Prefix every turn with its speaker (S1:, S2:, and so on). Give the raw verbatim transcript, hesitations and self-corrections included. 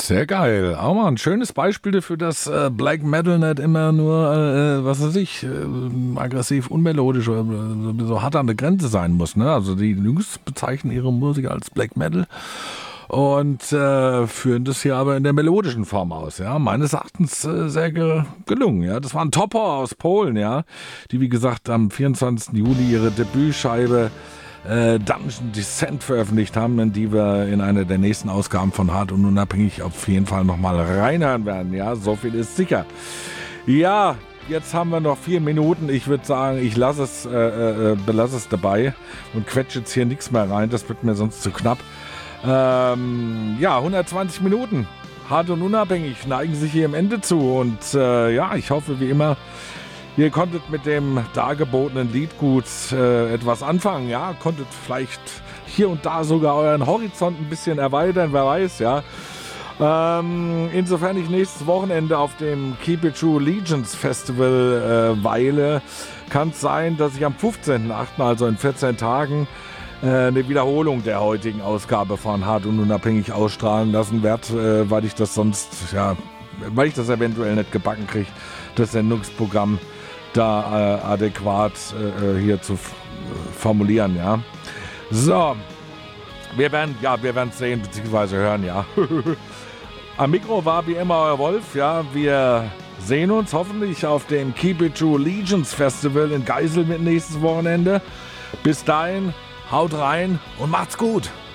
S1: Sehr geil. Auch mal ein schönes Beispiel dafür, dass äh, Black Metal nicht immer nur, äh, was weiß ich, äh, aggressiv, unmelodisch oder so, so hart an der Grenze sein muss. Ne? Also die Jungs bezeichnen ihre Musik als Black Metal und äh, führen das hier aber in der melodischen Form aus. Ja, meines Erachtens äh, sehr ge gelungen. Ja, das waren Topper aus Polen, ja, die wie gesagt am vierundzwanzigsten Juli ihre Debütscheibe äh, Dungeon Descent veröffentlicht haben, in die wir in einer der nächsten Ausgaben von Hart und Unabhängig auf jeden Fall nochmal reinhören werden. Ja, so viel ist sicher. Ja, jetzt haben wir noch vier Minuten. Ich würde sagen, ich lasse es, äh, äh, belasse es dabei und quetsche jetzt hier nichts mehr rein. Das wird mir sonst zu knapp. Ähm, ja, hundertzwanzig Minuten. Hart und Unabhängig neigen sich hier im Ende zu. Und äh, ja, ich hoffe wie immer, ihr konntet mit dem dargebotenen Liedgut äh, etwas anfangen, ja, konntet vielleicht hier und da sogar euren Horizont ein bisschen erweitern, wer weiß, ja. Ähm, insofern ich nächstes Wochenende auf dem Keep It True Legions Festival äh, weile, kann es sein, dass ich am fünfzehnten achten, also in vierzehn Tagen, äh, eine Wiederholung der heutigen Ausgabe von Hart und Unabhängig ausstrahlen lassen werde, äh, weil ich das sonst, ja, weil ich das eventuell nicht gebacken kriege, das Sendungsprogramm da äh, adäquat äh, hier zu f- formulieren, ja. So, wir werden, ja, wir werden es sehen bzw. hören, ja. Am Mikro war wie immer euer Wolf, ja. Wir sehen uns hoffentlich auf dem Keep It True Legions Festival in Geiselwind nächstes Wochenende. Bis dahin, haut rein und macht's gut.